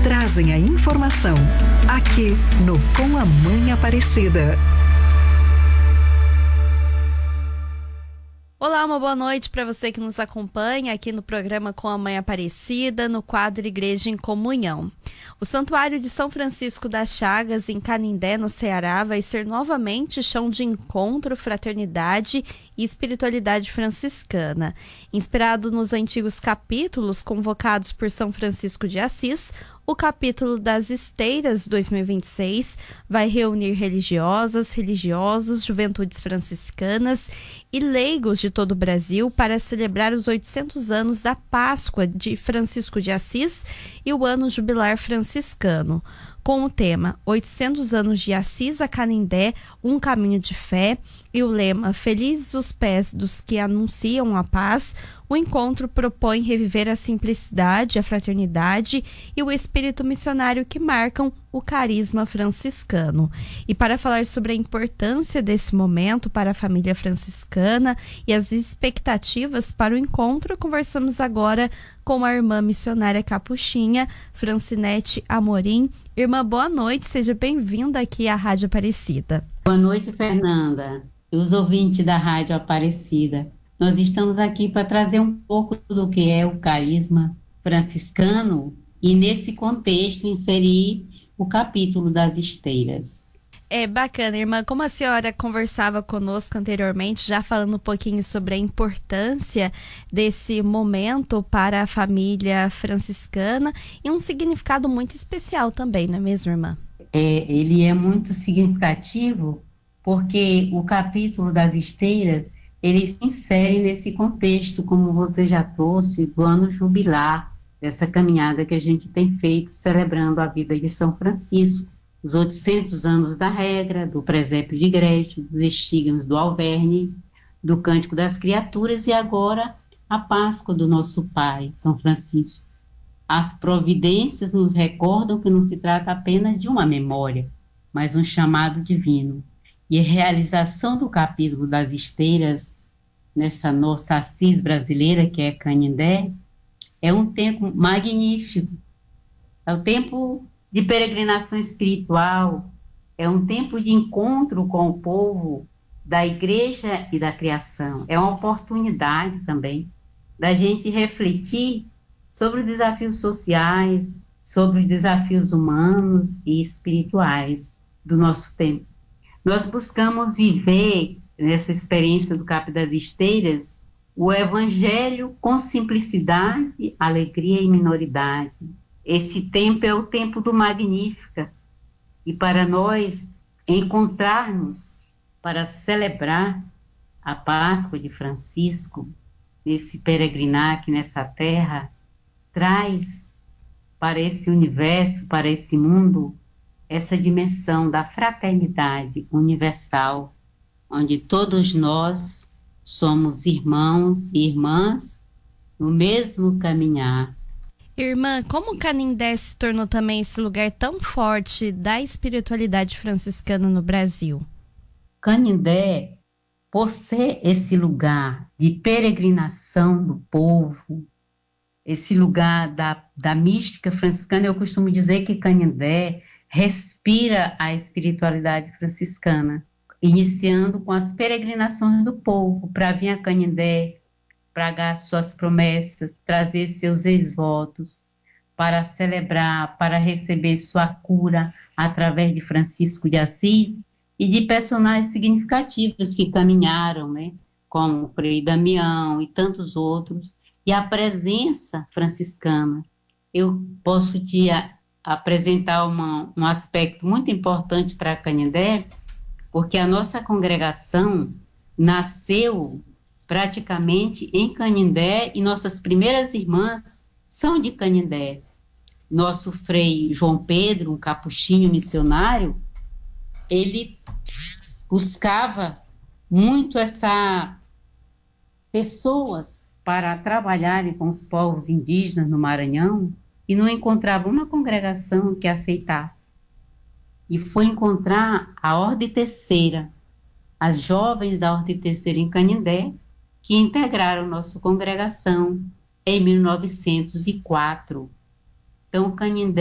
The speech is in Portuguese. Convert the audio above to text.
trazem a informação aqui no Com a Mãe Aparecida. Olá, uma boa noite para você que nos acompanha aqui no programa Com a Mãe Aparecida, no quadro Igreja em Comunhão. O Santuário de São Francisco das Chagas, em Canindé, no Ceará, vai ser novamente chão de encontro, fraternidade e espiritualidade franciscana. Inspirado nos antigos capítulos convocados por São Francisco de Assis, o capítulo das Esteiras 2026 vai reunir religiosas, religiosos, juventudes franciscanas e leigos de todo o Brasil para celebrar os 800 anos da Páscoa de Francisco de Assis e o Ano Jubilar Franciscano, com o tema 800 anos de Assis a Canindé, um caminho de fé, e o lema Felizes os pés dos que anunciam a paz. O encontro propõe reviver a simplicidade, a fraternidade e o espírito missionário que marcam o carisma franciscano. E para falar sobre a importância desse momento para a família franciscana e as expectativas para o encontro, conversamos agora com a irmã missionária capuchinha, Francinete Amorim. Irmã, boa noite, seja bem-vinda aqui à Rádio Aparecida. Boa noite, Fernanda, e os ouvintes da Rádio Aparecida. Nós estamos aqui para trazer um pouco do que é o carisma franciscano e, nesse contexto, inserir o capítulo das esteiras. É bacana, irmã. Como a senhora conversava conosco anteriormente, já falando um pouquinho sobre a importância desse momento para a família franciscana e um significado muito especial também, não é mesmo, irmã? Ele é muito significativo porque o capítulo das esteiras ele se insere nesse contexto, como você já trouxe, do ano jubilar, dessa caminhada que a gente tem feito, celebrando a vida de São Francisco, os 800 anos da regra, do presépio de igreja, dos estigmas do Alverne, do Cântico das Criaturas e agora a Páscoa do nosso Pai, São Francisco. As providências nos recordam que não se trata apenas de uma memória, mas um chamado divino. E a realização do capítulo das esteiras, nessa nossa Assis brasileira, que é Canindé, é um tempo magnífico. É um tempo de peregrinação espiritual, é um tempo de encontro com o povo da igreja e da criação. É uma oportunidade também da gente refletir sobre os desafios sociais, sobre os desafios humanos e espirituais do nosso tempo. Nós buscamos viver, nessa experiência do Capítulo das Esteiras, o Evangelho com simplicidade, alegria e minoridade. Esse tempo é o tempo do Magnífica. E para nós encontrarmos para celebrar a Páscoa de Francisco, nesse peregrinar aqui nessa terra, traz para esse universo, para esse mundo, essa dimensão da fraternidade universal, onde todos nós somos irmãos e irmãs no mesmo caminhar. Irmã, como Canindé se tornou também esse lugar tão forte da espiritualidade franciscana no Brasil? Canindé, por ser esse lugar de peregrinação do povo, esse lugar da mística franciscana, eu costumo dizer que Canindé respira a espiritualidade franciscana, iniciando com as peregrinações do povo para vir a Canindé, pagar suas promessas, trazer seus ex-votos, para celebrar, para receber sua cura através de Francisco de Assis e de personagens significativos que caminharam, né, como o Frei Damião e tantos outros, e a presença franciscana. Eu posso te apresentar um aspecto muito importante para Canindé, porque a nossa congregação nasceu praticamente em Canindé e nossas primeiras irmãs são de Canindé. Nosso Frei João Pedro, um capuchinho missionário, ele buscava muito pessoas para trabalharem com os povos indígenas no Maranhão e não encontrava uma congregação que aceitasse. E foi encontrar a Ordem Terceira, as jovens da Ordem Terceira em Canindé, que integraram nossa congregação em 1904. Então, Canindé